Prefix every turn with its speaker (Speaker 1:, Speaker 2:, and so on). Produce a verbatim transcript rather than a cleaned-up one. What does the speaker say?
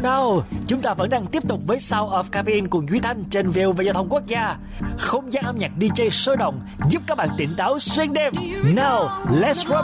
Speaker 1: nào, chúng ta vẫn đang tiếp tục với Sound of Caffeine cùng Duy Thanh trên vê o vê Giao thông Quốc gia. Không gian âm nhạc đi jay sôi động giúp các bạn tỉnh táo xuyên đêm. Now, let's rock